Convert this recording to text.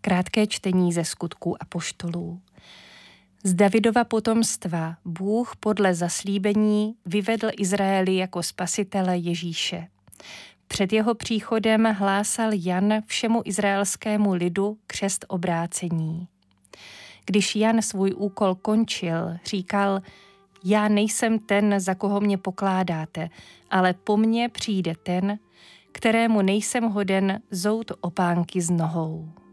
Krátké čtení ze Skutků apoštolů. Z Davidova potomstva Bůh podle zaslíbení vyvedl Izraeli jako spasitele Ježíše. Před jeho příchodem hlásal Jan všemu izraelskému lidu křest obrácení. Když Jan svůj úkol končil, říkal: Já nejsem ten, za koho mě pokládáte, ale po mně přijde ten, kterému nejsem hoden zout opánky z nohou.